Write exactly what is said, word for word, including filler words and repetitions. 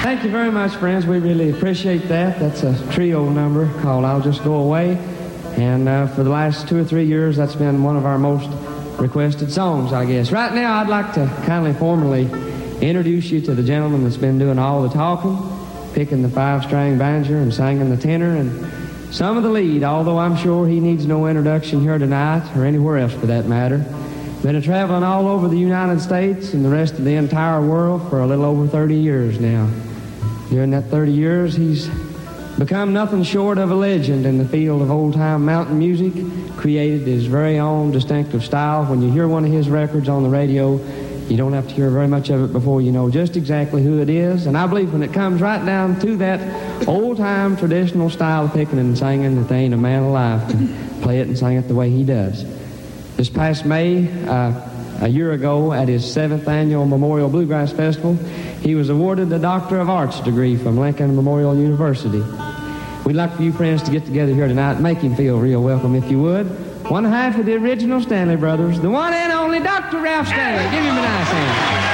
Thank you very much, friends. We really appreciate that. That's a trio number called I'll Just Go Away. And uh, for the last two or three years, that's been one of our most requested songs, I guess. Right now, I'd like to kindly formally introduce you to the gentleman that's been doing all the talking, picking the five-string banjo and singing the tenor and some of the lead, although I'm sure he needs no introduction here tonight or anywhere else for that matter. Been traveling all over the United States and the rest of the entire world for a little over thirty years now. During that thirty years, he's become nothing short of a legend in the field of old-time mountain music, created his very own distinctive style. When you hear one of his records on the radio, you don't have to hear very much of it before you know just exactly who it is. And I believe when it comes right down to that old-time traditional style of picking and singing, that there ain't a man alive can play it and sing it the way he does. This past May, uh, a year ago, at his seventh annual Memorial Bluegrass Festival, he was awarded the Doctor of Arts degree from Lincoln Memorial University. We'd like for you friends to get together here tonight and make him feel real welcome, if you would. One half of the original Stanley Brothers, the one and only Doctor Ralph Stanley. Give him a nice hand.